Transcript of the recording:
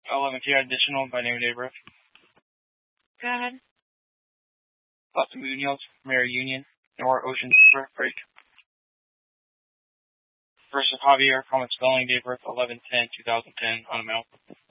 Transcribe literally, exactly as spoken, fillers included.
eleven T additional by name and date of birth. Go ahead. Plata Munoz, Mary Union, Nor Ocean River, break. First of Javier, common spelling, date of birth eleven ten two thousand ten, on amount.